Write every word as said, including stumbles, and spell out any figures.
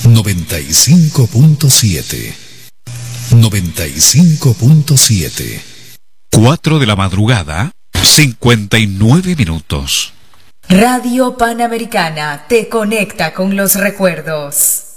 noventa y cinco punto siete. noventa y cinco punto siete. cuatro de la madrugada, cincuenta y nueve minutos. Radio Panamericana te conecta con los recuerdos.